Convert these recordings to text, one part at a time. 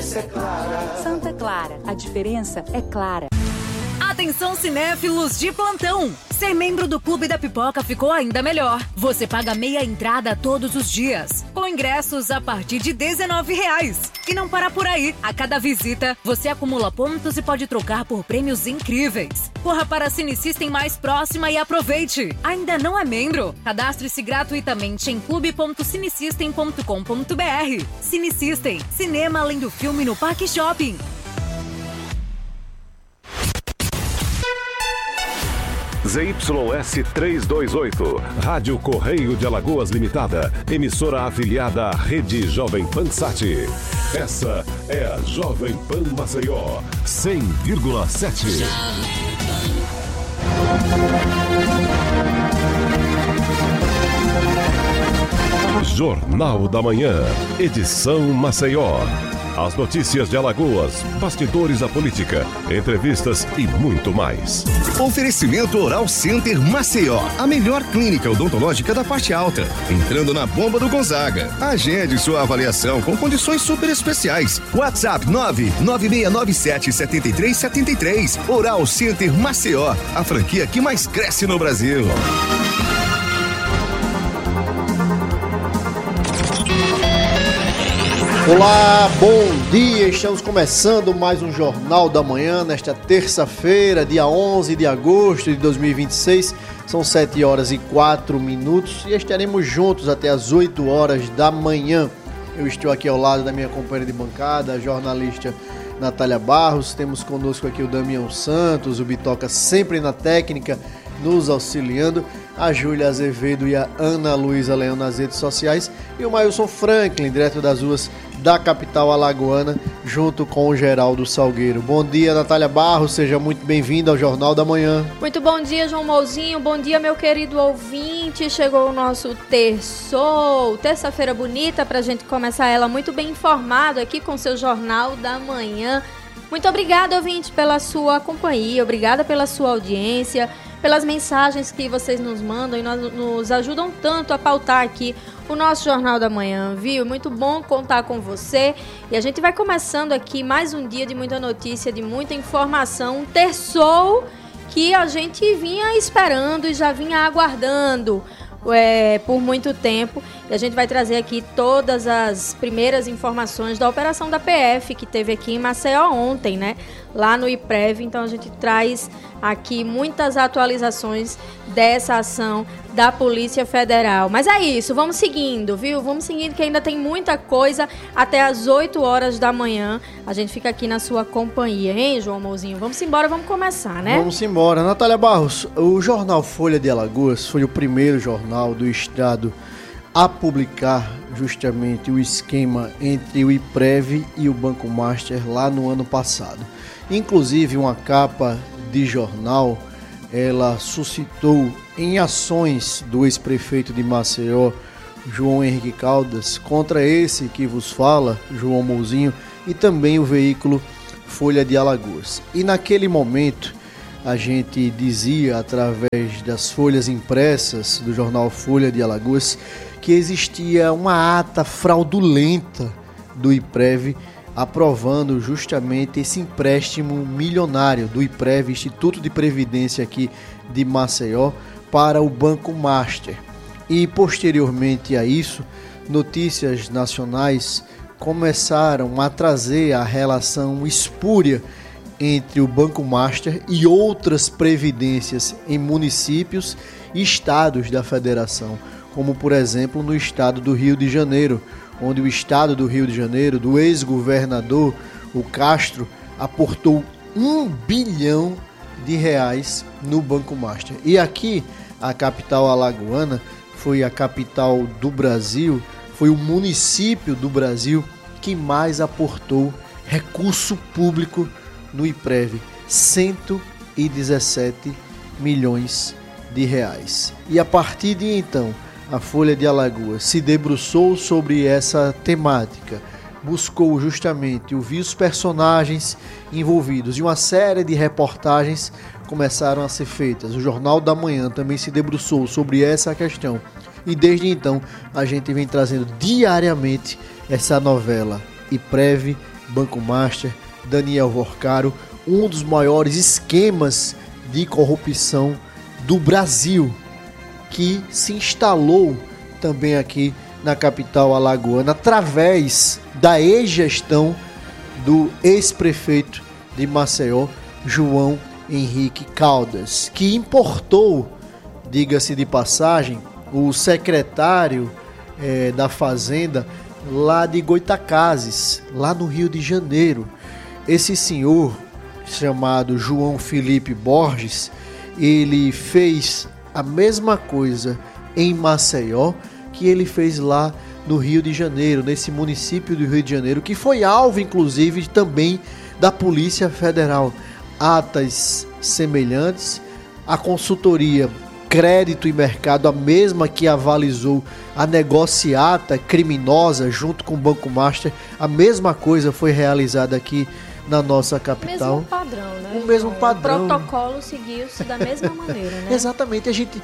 diferença é clara. Santa Clara, a diferença é clara. Atenção cinéfilos de plantão! Ser membro do Clube da Pipoca ficou ainda melhor. Você paga meia entrada todos os dias, com ingressos a partir de R$19. E não para por aí. A cada visita, você acumula pontos e pode trocar por prêmios incríveis. Corra para a Cine System mais próxima e aproveite. Ainda não é membro? Cadastre-se gratuitamente em clube.cinesystem.com.br. Cine System, cinema além do filme no Parque Shopping. ZYS 328, Rádio Correio de Alagoas Limitada, emissora afiliada à Rede Jovem Pan Sat. Essa é a Jovem Pan Maceió, 100,7. Jornal da Manhã, edição Maceió. As notícias de Alagoas, bastidores da política, entrevistas e muito mais. Oferecimento Oral Center Maceió, a melhor clínica odontológica da parte alta. Entrando na bomba do Gonzaga. Agende sua avaliação com condições super especiais. WhatsApp 996977373. Oral Center Maceió, a franquia que mais cresce no Brasil. Olá, bom dia, estamos começando mais um Jornal da Manhã nesta terça-feira, dia 11 de agosto de 2026, são 7h04 e estaremos juntos até as 8 horas da manhã. Eu estou aqui ao lado da minha companheira de bancada, a jornalista Natália Barros, temos conosco aqui o Damião Santos, o Bitoca sempre na técnica, nos auxiliando, a Júlia Azevedo e a Ana Luísa Leão nas redes sociais e o Mailson Franklin, direto das ruas da capital alagoana, junto com o Geraldo Salgueiro. Bom dia, Natália Barros, seja muito bem-vinda ao Jornal da Manhã. Muito bom dia, João Mouzinho, bom dia, meu querido ouvinte. Chegou o nosso terça-feira bonita pra gente começar ela muito bem informado aqui com seu Jornal da Manhã. Muito obrigada, ouvinte, pela sua companhia, obrigada pela sua audiência, pelas mensagens que vocês nos mandam e nos ajudam tanto a pautar aqui o nosso Jornal da Manhã, viu? Muito bom contar com você. E a gente vai começando aqui mais um dia de muita notícia, de muita informação. Um terçou que a gente vinha esperando e já vinha aguardando por muito tempo. E a gente vai trazer aqui todas as primeiras informações da operação da PF que teve aqui em Maceió ontem, né? Lá no IPREV. Então a gente traz aqui muitas atualizações dessa ação da Polícia Federal. Mas é isso, vamos seguindo, viu? Vamos seguindo que ainda tem muita coisa até as 8 horas da manhã. A gente fica aqui na sua companhia, hein, João Mouzinho? Vamos embora, vamos começar, né? Vamos embora. Natália Barros, o jornal Folha de Alagoas foi o primeiro jornal do estado a publicar justamente o esquema entre o IPREV e o Banco Master lá no ano passado. Inclusive, uma capa de jornal, ela suscitou em ações do ex-prefeito de Maceió, João Henrique Caldas, contra esse que vos fala, João Mouzinho, e também o veículo Folha de Alagoas. E naquele momento, a gente dizia, através das folhas impressas do jornal Folha de Alagoas, que existia uma ata fraudulenta do IPREV aprovando justamente esse empréstimo milionário do IPREV, Instituto de Previdência aqui de Maceió, para o Banco Master. E posteriormente a isso, notícias nacionais começaram a trazer a relação espúria entre o Banco Master e outras previdências em municípios e estados da federação, como por exemplo no estado do Rio de Janeiro, onde o estado do Rio de Janeiro, do ex-governador, o Castro, aportou R$1 bilhão no Banco Master. E aqui, a capital alagoana foi a capital do Brasil, foi o município do Brasil que mais aportou recurso público no IPREV, R$117 milhões. E a partir de então, a Folha de Alagoas se debruçou sobre essa temática, buscou justamente ouvir os personagens envolvidos e uma série de reportagens começaram a ser feitas. O Jornal da Manhã também se debruçou sobre essa questão e desde então a gente vem trazendo diariamente essa novela IPREV Banco Master, Daniel Vorcaro, um dos maiores esquemas de corrupção do Brasil, que se instalou também aqui na capital alagoana, através da ex-gestão do ex-prefeito de Maceió, João Henrique Caldas, que importou, diga-se de passagem, o secretário da Fazenda lá de Goitacazes, lá no Rio de Janeiro. Esse senhor, chamado João Felipe Borges, ele fez a mesma coisa em Maceió que ele fez lá no Rio de Janeiro, nesse município do Rio de Janeiro, que foi alvo, inclusive, também da Polícia Federal. Atas semelhantes, a consultoria Crédito e Mercado, a mesma que avalizou a negociata criminosa junto com o Banco Master, a mesma coisa foi realizada aqui na nossa capital. Mesmo padrão, né? O mesmo padrão. O protocolo seguiu-se da mesma maneira, né? Exatamente, a gente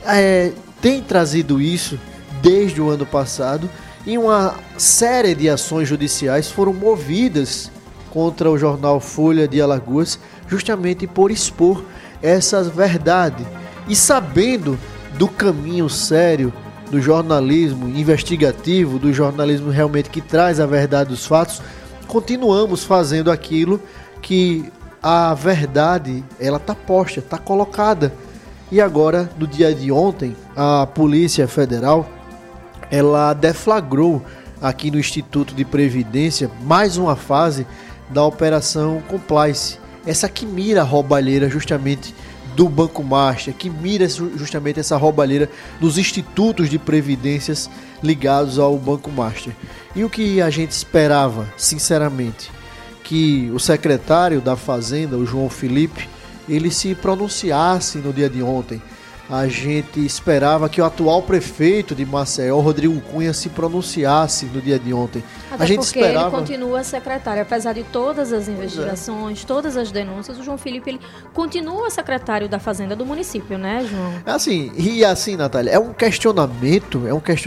tem trazido isso desde o ano passado e uma série de ações judiciais foram movidas contra o jornal Folha de Alagoas, justamente por expor essa verdade. E sabendo do caminho sério do jornalismo investigativo, do jornalismo realmente que traz a verdade dos fatos, continuamos fazendo aquilo que a verdade, ela está posta, está colocada. E agora, no dia de ontem, a Polícia Federal, ela deflagrou aqui no Instituto de Previdência mais uma fase da Operação Complice. Essa que mira a roubalheira justamente do Banco Master, que mira justamente essa roubalheira dos institutos de previdências ligados ao Banco Master. E o que a gente esperava, sinceramente, que o secretário da Fazenda, o João Felipe, ele se pronunciasse no dia de ontem. A gente esperava que o atual prefeito de Maceió, Rodrigo Cunha, se pronunciasse no dia de ontem. Até a gente porque esperava... ele continua secretário, apesar de todas as investigações, todas as denúncias, o João Felipe, ele continua secretário da Fazenda do município, né, João? Assim, Natália, é um questionamento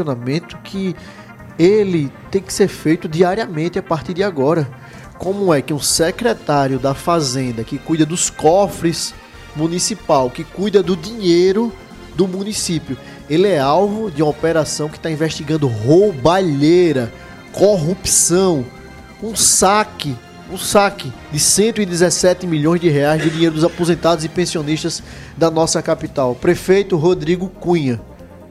que ele tem que ser feito diariamente a partir de agora. Como é que um secretário da Fazenda, que cuida dos cofres municipal, que cuida do dinheiro do município, ele é alvo de uma operação que está investigando roubalheira, corrupção, um saque de 117 milhões de reais de dinheiro dos aposentados e pensionistas da nossa capital. Prefeito Rodrigo Cunha,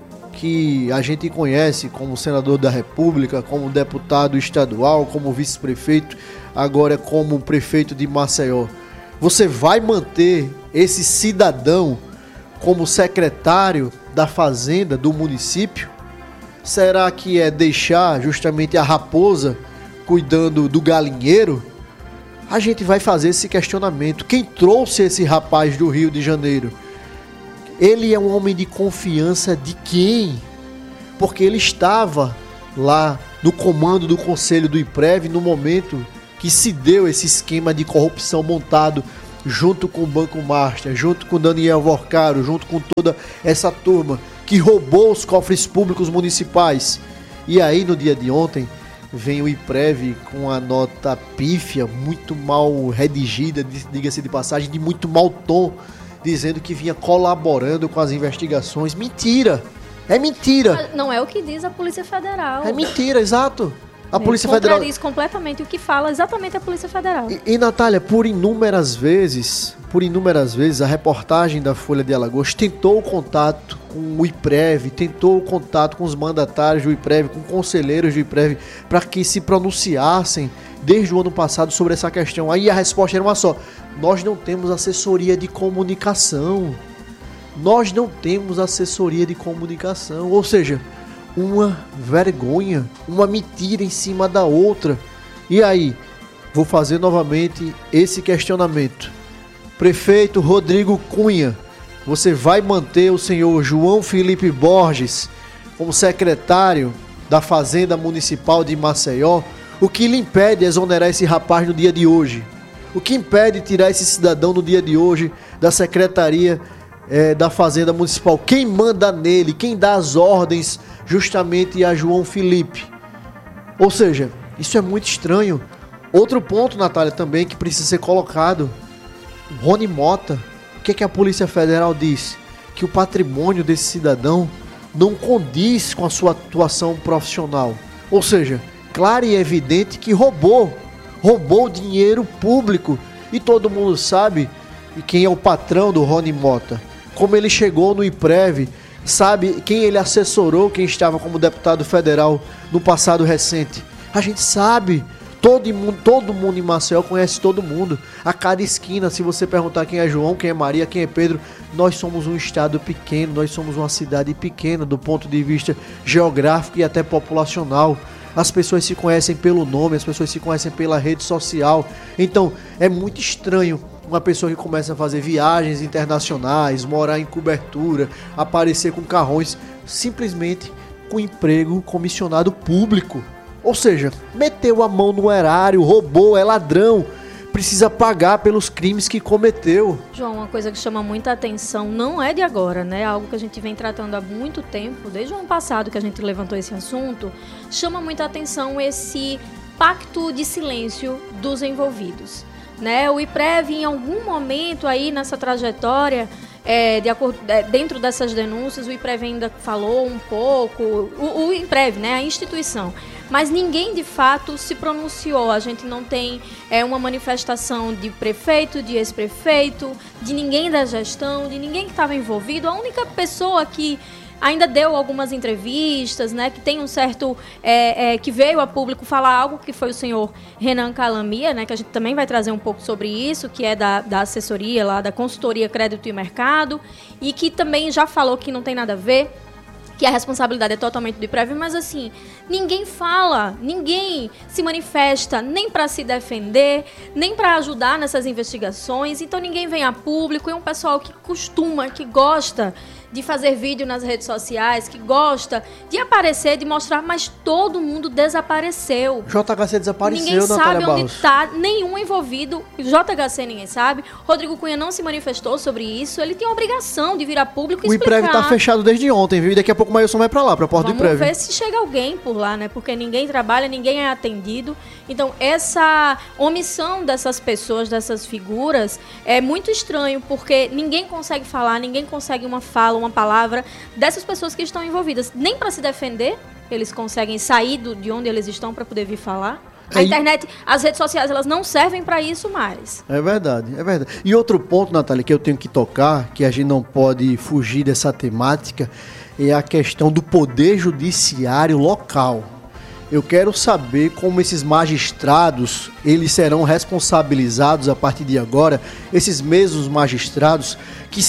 que a gente conhece como senador da República, como deputado estadual, como vice-prefeito, agora como prefeito de Maceió. Você vai manter esse cidadão como secretário da Fazenda do município? Será que é deixar justamente a raposa cuidando do galinheiro? A gente vai fazer esse questionamento. Quem trouxe esse rapaz do Rio de Janeiro? Ele é um homem de confiança de quem? Porque ele estava lá no comando do Conselho do IPREV no momento que se deu esse esquema de corrupção montado junto com o Banco Master, junto com Daniel Vorcaro, junto com toda essa turma que roubou os cofres públicos municipais. E aí, no dia de ontem, vem o IPREV com a nota pífia, muito mal redigida, diga-se de passagem, de muito mau tom, dizendo que vinha colaborando com as investigações. Mentira! É mentira! Não é o que diz a Polícia Federal. É mentira, exato! A Polícia Federal contradiz completamente o que fala exatamente a Polícia Federal. E Natália, por inúmeras vezes, a reportagem da Folha de Alagoas tentou contato com o IPREV, tentou contato com os mandatários do IPREV, com conselheiros do IPREV, para que se pronunciassem desde o ano passado sobre essa questão. Aí a resposta era uma só: nós não temos assessoria de comunicação. Nós não temos assessoria de comunicação. Ou seja, uma vergonha, uma mentira em cima da outra. E aí, vou fazer novamente esse questionamento. Prefeito Rodrigo Cunha, você vai manter o senhor João Felipe Borges como secretário da Fazenda Municipal de Maceió? O que lhe impede exonerar esse rapaz no dia de hoje? O que impede tirar esse cidadão no dia de hoje da secretaria da Fazenda Municipal? Quem manda nele? Quem dá as ordens justamente a João Felipe? Ou seja, isso é muito estranho. Outro ponto, Natália, também que precisa ser colocado, Rony Mota, o que a Polícia Federal diz? Que o patrimônio desse cidadão não condiz com a sua atuação profissional. Ou seja, claro e evidente que roubou dinheiro público. E todo mundo sabe quem é o patrão do Rony Mota, como ele chegou no IPREV, sabe quem ele assessorou, quem estava como deputado federal no passado recente. A gente sabe, todo mundo em Maceió conhece todo mundo. A cada esquina, se você perguntar quem é João, quem é Maria, quem é Pedro, nós somos um estado pequeno, nós somos uma cidade pequena do ponto de vista geográfico e até populacional. As pessoas se conhecem pelo nome, as pessoas se conhecem pela rede social. Então, é muito estranho uma pessoa que começa a fazer viagens internacionais, morar em cobertura, aparecer com carrões, simplesmente com emprego comissionado público. Ou seja, meteu a mão no erário, roubou, é ladrão, precisa pagar pelos crimes que cometeu. João, uma coisa que chama muita atenção, não é de agora, né? Algo que a gente vem tratando há muito tempo, desde o ano passado que a gente levantou esse assunto, chama muita atenção esse pacto de silêncio dos envolvidos, né? O IPREV, em algum momento aí nessa trajetória, dentro dessas denúncias, o IPREV ainda falou um pouco, o IPREV, né, a instituição, mas ninguém de fato se pronunciou. A gente não tem uma manifestação de prefeito, de ex-prefeito, de ninguém da gestão, de ninguém que estava envolvido. A única pessoa que ainda deu algumas entrevistas, né, que tem um certo, que veio a público falar algo, que foi o senhor Renan Calamia, né, que a gente também vai trazer um pouco sobre isso, que é da assessoria lá, da consultoria Crédito e Mercado, e que também já falou que não tem nada a ver, que a responsabilidade é totalmente do IPREV, mas assim, ninguém fala, ninguém se manifesta, nem para se defender, nem para ajudar nessas investigações, então ninguém vem a público, é um pessoal que que gosta de fazer vídeo nas redes sociais, que gosta de aparecer, de mostrar, mas todo mundo desapareceu. JHC desapareceu, ninguém sabe Natália onde Barros. está, nenhum envolvido. JHC ninguém sabe. Rodrigo Cunha não se manifestou sobre isso. Ele tem a obrigação de vir a público e explicar. O IPREV tá fechado desde ontem, viu? E daqui a pouco o Mailson vai pra lá, pra porta do IPREV. Vamos ver se chega alguém por lá, né? Porque ninguém trabalha, ninguém é atendido. Então, essa omissão dessas pessoas, dessas figuras, é muito estranho, porque ninguém consegue falar, ninguém consegue uma fala, uma palavra dessas pessoas que estão envolvidas. Nem para se defender, eles conseguem sair de onde eles estão para poder vir falar. A internet, as redes sociais, elas não servem para isso mais. É verdade, é verdade. E outro ponto, Natália, que eu tenho que tocar, que a gente não pode fugir dessa temática, é a questão do poder judiciário local. Eu quero saber como esses magistrados, eles serão responsabilizados a partir de agora, esses mesmos magistrados que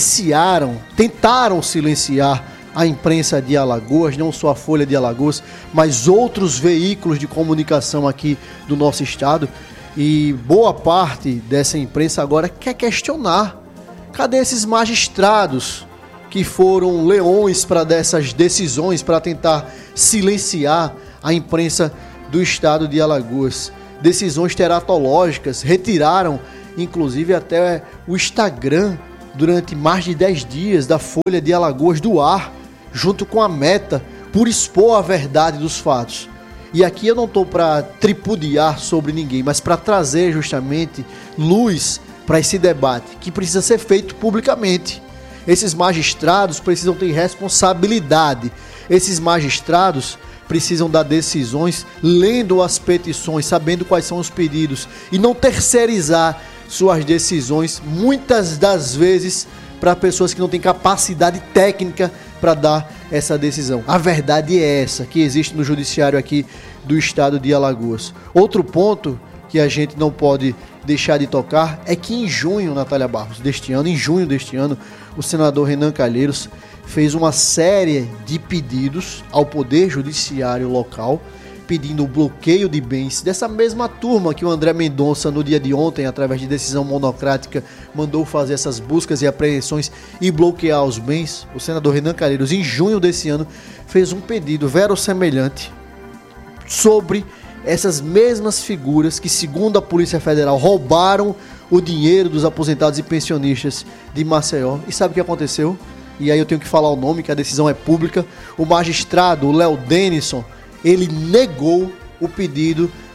tentaram silenciar a imprensa de Alagoas, não só a Folha de Alagoas, mas outros veículos de comunicação aqui do nosso estado. E boa parte dessa imprensa agora quer questionar. Cadê esses magistrados que foram leões para dessas decisões, para tentar silenciar a imprensa do estado de Alagoas? Decisões teratológicas, retiraram inclusive até o Instagram durante mais de 10 dias da Folha de Alagoas do ar, junto com a Meta, por expor a verdade dos fatos. E aqui eu não estou para tripudiar sobre ninguém, mas para trazer justamente luz para esse debate que precisa ser feito publicamente. Esses magistrados precisam ter responsabilidade. Esses magistrados precisam dar decisões lendo as petições, sabendo quais são os pedidos e não terceirizar suas decisões, muitas das vezes, para pessoas que não têm capacidade técnica para dar essa decisão. A verdade é essa, que existe no judiciário aqui do estado de Alagoas. Outro ponto que a gente não pode deixar de tocar é que em junho, Natália Barros, em junho deste ano, o senador Renan Calheiros fez uma série de pedidos ao Poder Judiciário local, pedindo o bloqueio de bens dessa mesma turma que o André Mendonça, no dia de ontem, através de decisão monocrática, mandou fazer essas buscas e apreensões e bloquear os bens. O senador Renan Calheiros, em junho desse ano, fez um pedido verossemelhante sobre essas mesmas figuras que, segundo a Polícia Federal, roubaram o dinheiro dos aposentados e pensionistas de Maceió. E sabe o que aconteceu? E aí eu tenho que falar o nome, que a decisão é pública. O magistrado, o Léo Denison, ele negou o pedido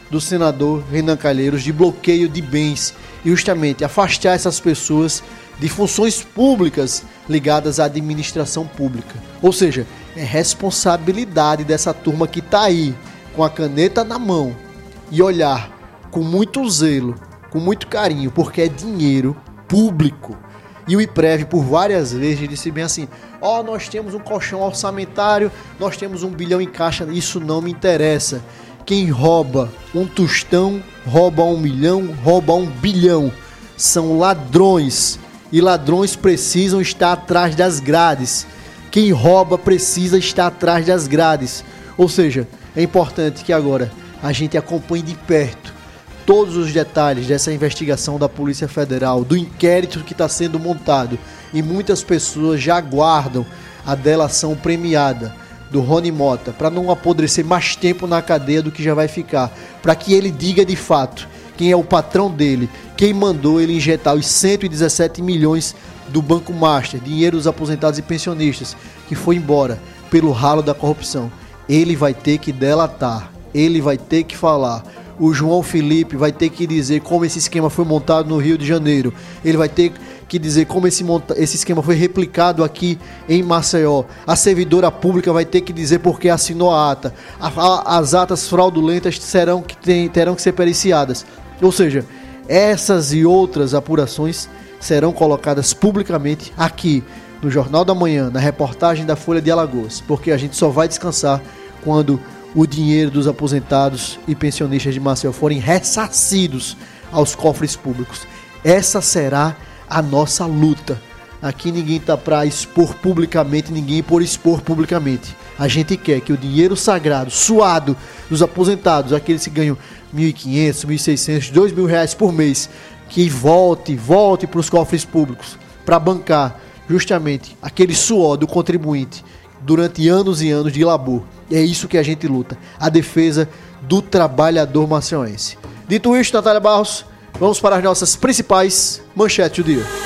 do senador Renan Calheiros de bloqueio de bens e justamente afastar essas pessoas de funções públicas ligadas à administração pública. Ou seja, é responsabilidade dessa turma que está aí com a caneta na mão e olhar com muito zelo, com muito carinho, porque é dinheiro público. E o IPREV por várias vezes disse bem assim: nós temos um colchão orçamentário, nós temos 1 bilhão em caixa, isso não me interessa. Quem rouba um tostão, rouba 1 milhão, rouba 1 bilhão. São ladrões e ladrões precisam estar atrás das grades. Quem rouba precisa estar atrás das grades. Ou seja, é importante que agora a gente acompanhe de perto todos os detalhes dessa investigação da Polícia Federal, do inquérito que está sendo montado. E muitas pessoas já aguardam a delação premiada do Rony Mota, para não apodrecer mais tempo na cadeia do que já vai ficar, para que ele diga de fato quem é o patrão dele, quem mandou ele injetar os 117 milhões do Banco Master, dinheiro dos aposentados e pensionistas, que foi embora pelo ralo da corrupção. Ele vai ter que delatar, ele vai ter que falar. O João Felipe vai ter que dizer como esse esquema foi montado no Rio de Janeiro. Ele vai ter que dizer como esse esquema foi replicado aqui em Maceió. A servidora pública vai ter que dizer porque assinou a ata. As atas fraudulentas terão que ser periciadas. Ou seja, essas e outras apurações serão colocadas publicamente aqui no Jornal da Manhã, na reportagem da Folha de Alagoas. Porque a gente só vai descansar quando o dinheiro dos aposentados e pensionistas de Maceió forem ressarcidos aos cofres públicos. Essa será a nossa luta. Aqui ninguém está para expor publicamente ninguém por expor publicamente. A gente quer que o dinheiro sagrado, suado dos aposentados, aqueles que ganham R$1.500, R$1.600, R$2.000 por mês, que volte para os cofres públicos, para bancar justamente aquele suor do contribuinte durante anos e anos de labor. É isso que a gente luta, a defesa do trabalhador maceioense. Dito isto, Natália Barros, vamos para as nossas principais manchetes do dia.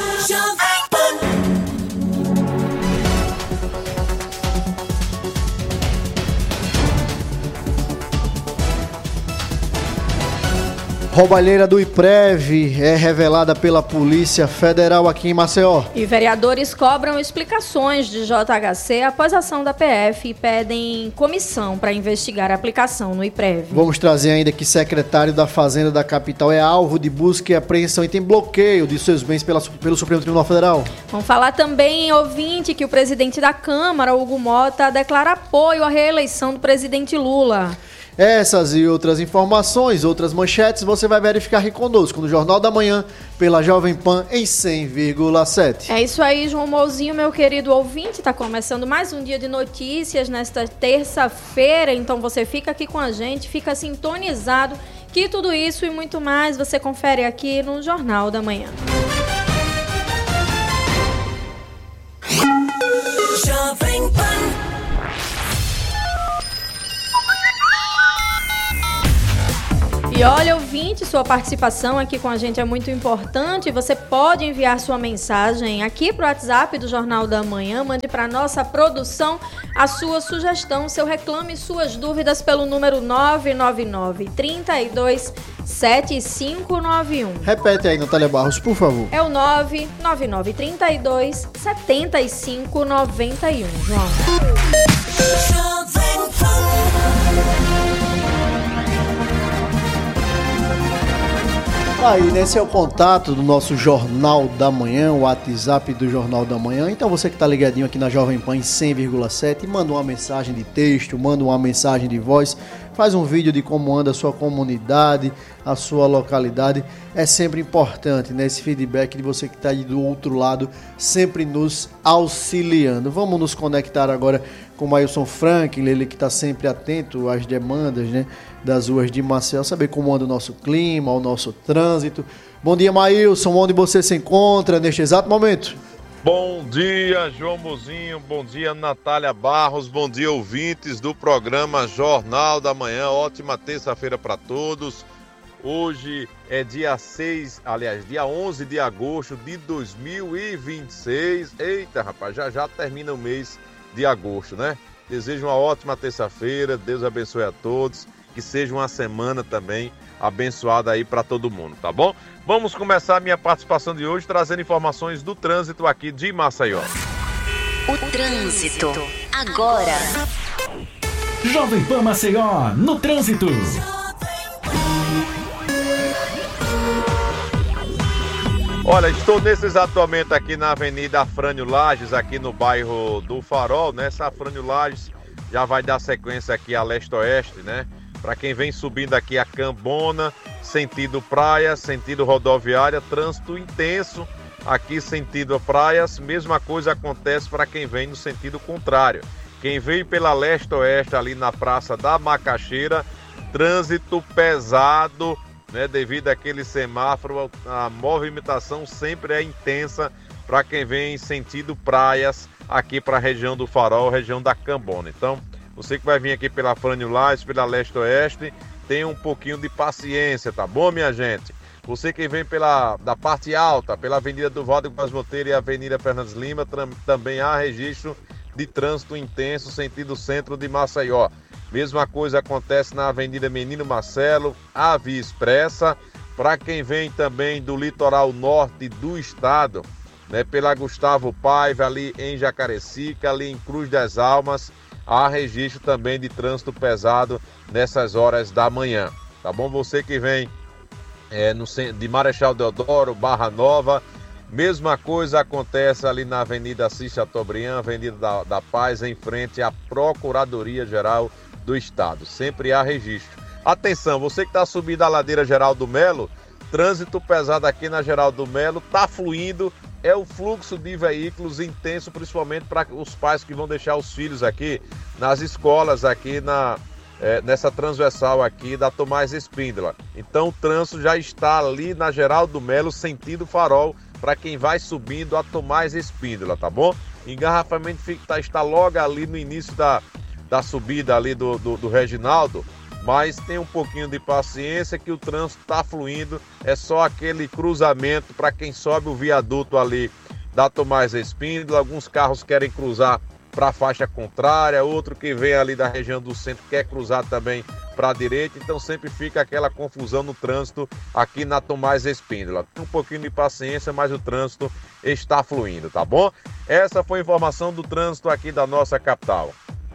Roubalheira do IPREV é revelada pela Polícia Federal aqui em Maceió. E vereadores cobram explicações de JHC após a ação da PF e pedem comissão para investigar a aplicação no IPREV. Vamos trazer ainda que secretário da Fazenda da capital é alvo de busca e apreensão e tem bloqueio de seus bens pelo Supremo Tribunal Federal. Vamos falar também, ouvinte, que o presidente da Câmara, Hugo Mota, declara apoio à reeleição do presidente Lula. Essas e outras informações, outras manchetes, você vai verificar aqui conosco no Jornal da Manhã, pela Jovem Pan em 100,7. É isso aí, João Mouzinho, meu querido ouvinte. Está começando mais um dia de notícias nesta terça-feira, então você fica aqui com a gente, fica sintonizado, que tudo isso e muito mais você confere aqui no Jornal da Manhã. Jovem Pan. E olha, ouvinte, sua participação aqui com a gente é muito importante. Você pode enviar sua mensagem aqui para o WhatsApp do Jornal da Manhã. Mande para a nossa produção a sua sugestão, seu reclame e suas dúvidas pelo número 999-327591. Repete aí, Natália Barros, por favor. É o 999-327591, João. Aí, esse é o contato do nosso Jornal da Manhã, o WhatsApp do Jornal da Manhã. Então você que está ligadinho aqui na Jovem Pan em 100,7, manda uma mensagem de texto, manda uma mensagem de voz, faz um vídeo de como anda a sua comunidade, a sua localidade. É sempre importante, né? Esse feedback de você que está aí do outro lado, sempre nos auxiliando. Vamos nos conectar agora com o Mailson Franklin, ele que está sempre atento às demandas, né, das ruas de Maceió, saber como anda o nosso clima, o nosso trânsito. Bom dia, Mailson, onde você se encontra neste exato momento? Bom dia, João Mozinho, bom dia, Natália Barros, bom dia, ouvintes do programa Jornal da Manhã. Ótima terça-feira para todos. Hoje é dia 11 de agosto de 2026. Eita, rapaz, já termina o mês de agosto, né? Desejo uma ótima terça-feira, Deus abençoe a todos que seja uma semana também abençoada aí para todo mundo, tá bom? Vamos começar a minha participação de hoje trazendo informações do trânsito aqui de Maceió. O trânsito agora. Jovem Pan Maceió, no trânsito. Olha, estou nesse exato momento aqui na Avenida Afrânio Lages, aqui no bairro do Farol, né? Essa Afrânio Lages já vai dar sequência aqui a leste-oeste, né? Para quem vem subindo aqui a Cambona, sentido praia, sentido rodoviária, trânsito intenso aqui sentido praias, mesma coisa acontece para quem vem no sentido contrário. Quem veio pela leste-oeste ali na Praça da Macaxeira, trânsito pesado, né, devido àquele semáforo, a movimentação sempre é intensa para quem vem em sentido praias aqui para a região do Farol, região da Cambona. Então, você que vai vir aqui pela Afrânio Lages, pela leste-oeste, tenha um pouquinho de paciência, tá bom, minha gente? Você que vem da parte alta, pela Avenida do Valdo Vaz Monteiro e Avenida Fernandes Lima, também há registro de trânsito intenso sentido centro de Maceió. Mesma coisa acontece na Avenida Menino Marcelo, a Via Expressa. Para quem vem também do litoral norte do estado, né, pela Gustavo Paiva, ali em Jacarecica, ali em Cruz das Almas, há registro também de trânsito pesado nessas horas da manhã. Tá bom? Você que vem de Marechal Deodoro, Barra Nova, mesma coisa acontece ali na Avenida Assis Chateaubriand, Avenida da Paz, em frente à Procuradoria-Geral do Estado. Sempre há registro. Atenção, você que está subindo a ladeira Geraldo Melo, trânsito pesado aqui na Geraldo Melo, está fluindo, é o fluxo de veículos intenso, principalmente para os pais que vão deixar os filhos aqui nas escolas, aqui nessa transversal aqui da Tomás Espíndola. Então o trânsito já está ali na Geraldo Melo, sentido Farol, para quem vai subindo a Tomás Espíndola, tá bom? Engarrafamento está logo ali no início da subida ali do Reginaldo, mas tem um pouquinho de paciência que o trânsito está fluindo, é só aquele cruzamento para quem sobe o viaduto ali da Tomás Espíndola. Alguns carros querem cruzar para a faixa contrária, outro que vem ali da região do centro quer cruzar também para a direita, então sempre fica aquela confusão no trânsito aqui na Tomás Espíndola. Tem um pouquinho de paciência, mas o trânsito está fluindo, tá bom? Essa foi a informação do trânsito aqui da nossa capital.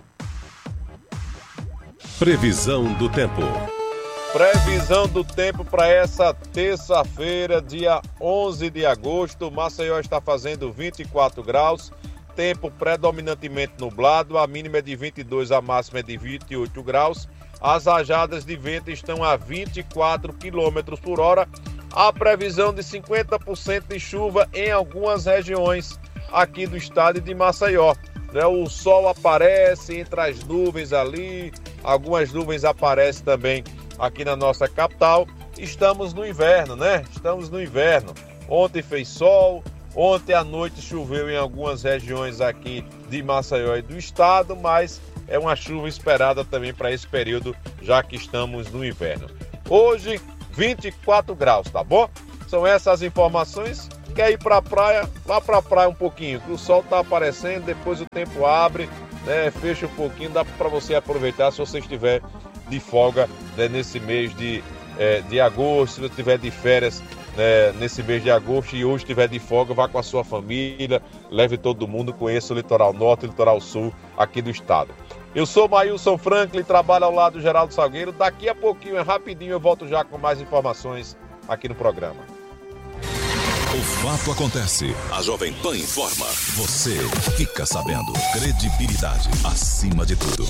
Previsão do tempo. Previsão do tempo para essa terça-feira, dia 11 de agosto. Maceió está fazendo 24 graus. Tempo predominantemente nublado, a mínima é de 22, a máxima é de 28 graus. As rajadas de vento estão a 24 km por hora. A previsão de 50% de chuva em algumas regiões aqui do estado de Maceió. O sol aparece entre as nuvens ali, algumas nuvens aparecem também aqui na nossa capital. Estamos no inverno, né? Estamos no inverno. Ontem fez sol. Ontem à noite choveu em algumas regiões aqui de Maceió e do estado, mas é uma chuva esperada também para esse período, já que estamos no inverno. Hoje, 24 graus, tá bom? São essas informações. Quer ir para a praia? Vá para a praia um pouquinho, que o sol está aparecendo, depois o tempo abre, né? Fecha um pouquinho, dá para você aproveitar se você estiver de folga, né, nesse mês de agosto, se você estiver de férias, nesse mês de agosto e hoje estiver de folga, vá com a sua família, leve todo mundo, conheça o litoral norte e o litoral sul aqui do estado. Eu sou Maílson Franklin, trabalho ao lado do Geraldo Salgueiro. Daqui a pouquinho, rapidinho, eu volto já com mais informações aqui no programa. O fato acontece, a Jovem Pan informa, você fica sabendo. Credibilidade acima de tudo.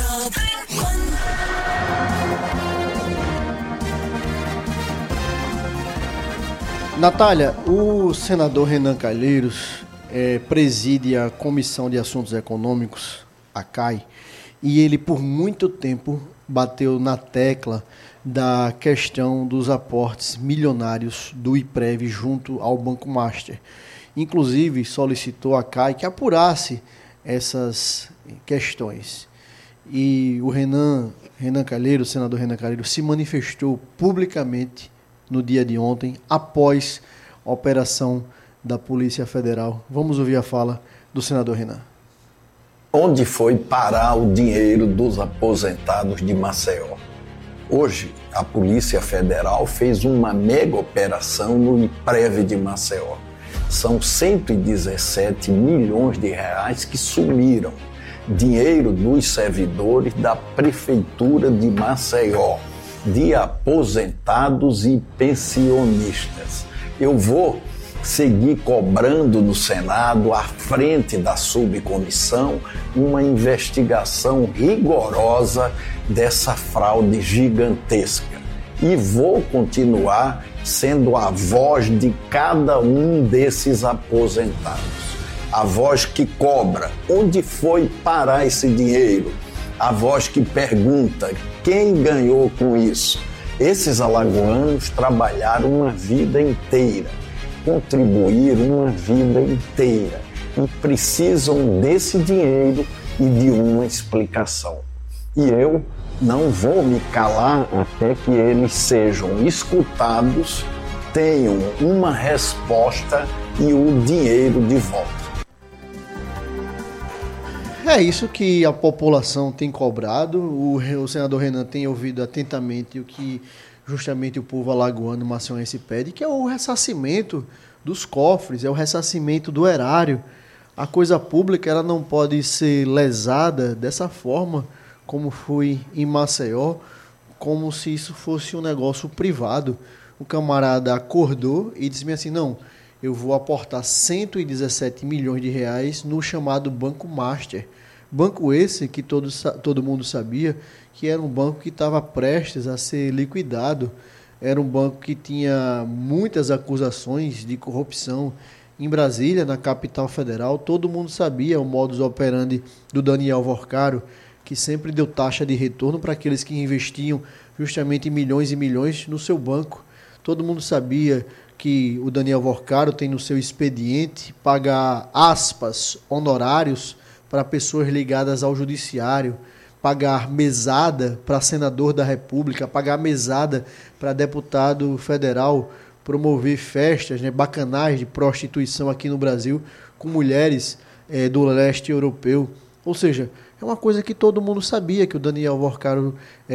Natália, o senador Renan Calheiros preside a Comissão de Assuntos Econômicos, a CAI, e ele por muito tempo bateu na tecla da questão dos aportes milionários do IPREV junto ao Banco Master. Inclusive, solicitou à CAI que apurasse essas questões. E o o senador Renan Calheiros, se manifestou publicamente no dia de ontem, após a operação da Polícia Federal. Vamos ouvir a fala do senador Renan. Onde foi parar o dinheiro dos aposentados de Maceió? Hoje, a Polícia Federal fez uma mega operação no IPREV de Maceió. São 117 milhões de reais que sumiram. Dinheiro dos servidores da Prefeitura de Maceió, de aposentados e pensionistas. Eu vou seguir cobrando no Senado, à frente da subcomissão, uma investigação rigorosa dessa fraude gigantesca. E vou continuar sendo a voz de cada um desses aposentados. A voz que cobra onde foi parar esse dinheiro. A voz que pergunta quem ganhou com isso. Esses alagoanos trabalharam uma vida inteira, contribuíram uma vida inteira e precisam desse dinheiro e de uma explicação. E eu não vou me calar até que eles sejam escutados, tenham uma resposta e o dinheiro de volta. É isso que a população tem cobrado. O senador Renan tem ouvido atentamente o que justamente o povo alagoano maceioense pede, que é o ressarcimento dos cofres, é o ressarcimento do erário. A coisa pública ela não pode ser lesada dessa forma, como foi em Maceió, como se isso fosse um negócio privado. O camarada acordou e disse assim, não, eu vou aportar 117 milhões de reais no chamado Banco Master. Banco esse que todo mundo sabia que era um banco que estava prestes a ser liquidado. Era um banco que tinha muitas acusações de corrupção em Brasília, na capital federal. Todo mundo sabia o modus operandi do Daniel Vorcaro, que sempre deu taxa de retorno para aqueles que investiam justamente milhões e milhões no seu banco. Todo mundo sabia que o Daniel Vorcaro tem no seu expediente pagar, aspas, honorários para pessoas ligadas ao judiciário, pagar mesada para senador da República, pagar mesada para deputado federal, promover festas, bacanais de prostituição aqui no Brasil com mulheres do leste europeu. Ou seja, é uma coisa que todo mundo sabia que o Daniel Vorcaro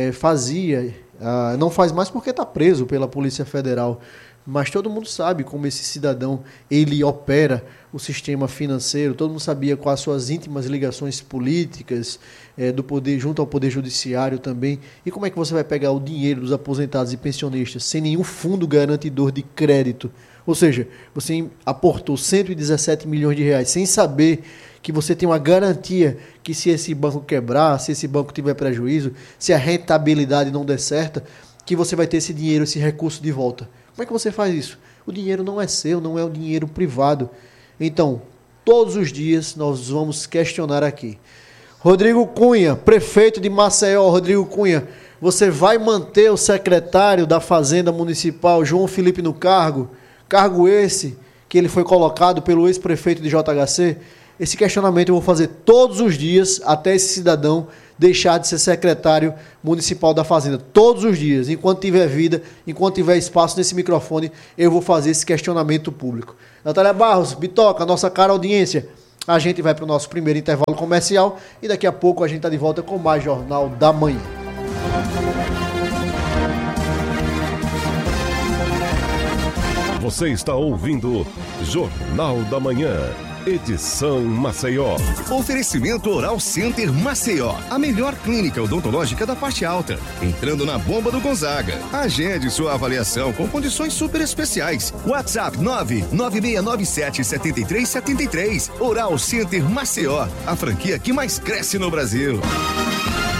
fazia. Não faz mais porque está preso pela Polícia Federal. Mas todo mundo sabe como esse cidadão ele opera o sistema financeiro. Todo mundo sabia quais as suas íntimas ligações políticas do poder junto ao Poder Judiciário também. E como é que você vai pegar o dinheiro dos aposentados e pensionistas sem nenhum fundo garantidor de crédito? Ou seja, você aportou 117 milhões de reais sem saber que você tem uma garantia que se esse banco quebrar, se esse banco tiver prejuízo, se a rentabilidade não der certa, que você vai ter esse dinheiro, esse recurso de volta. Como é que você faz isso? O dinheiro não é seu, não é um dinheiro privado. Então, todos os dias nós vamos questionar aqui. Rodrigo Cunha, prefeito de Maceió. Rodrigo Cunha, você vai manter o secretário da Fazenda Municipal, João Felipe, no cargo? Cargo esse que ele foi colocado pelo ex-prefeito de JHC? Esse questionamento eu vou fazer todos os dias até esse cidadão deixar de ser secretário municipal da Fazenda. Todos os dias, enquanto tiver vida, enquanto tiver espaço nesse microfone, eu vou fazer esse questionamento público. Natália Barros, Bitoca, nossa cara audiência. A gente vai para o nosso primeiro intervalo comercial e daqui a pouco a gente está de volta com mais Jornal da Manhã. Você está ouvindo Jornal da Manhã. Edição Maceió. Oferecimento Oral Center Maceió. A melhor clínica odontológica da parte alta. Entrando na bomba do Gonzaga. Agende sua avaliação com condições super especiais. WhatsApp 99697-7373. Oral Center Maceió. A franquia que mais cresce no Brasil.